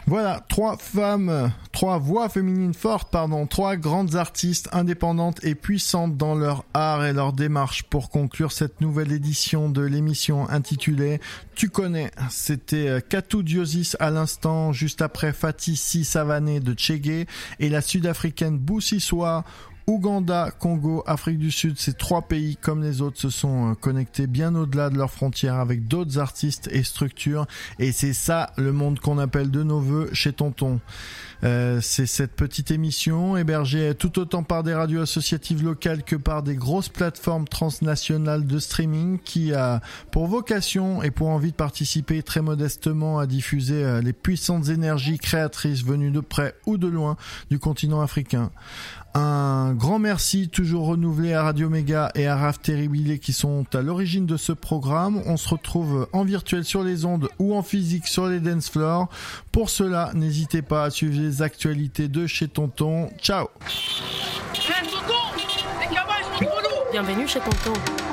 Voilà, trois voix féminines fortes, trois grandes artistes indépendantes et puissantes dans leur art et leur démarche pour conclure cette nouvelle édition de l'émission intitulée Tu connais. C'était Katou Dionysos à l'instant, juste après Fatih Si Savané de Tchégué et la sud-africaine Boussissoa. Ouganda, Congo, Afrique du Sud, ces trois pays, comme les autres, se sont connectés bien au-delà de leurs frontières avec d'autres artistes et structures. Et c'est ça, le monde qu'on appelle de nos voeux chez Tonton. C'est cette petite émission hébergée tout autant par des radios associatives locales que par des grosses plateformes transnationales de streaming qui a pour vocation et pour envie de participer très modestement à diffuser les puissantes énergies créatrices venues de près ou de loin du continent africain. Un grand merci toujours renouvelé à Radio Méga et à Raph Terribilé qui sont à l'origine de ce programme. On se retrouve en virtuel sur les ondes ou en physique sur les dance floors. Pour cela, n'hésitez pas à suivre les actualités de chez Tonton. Ciao. Bienvenue chez Tonton.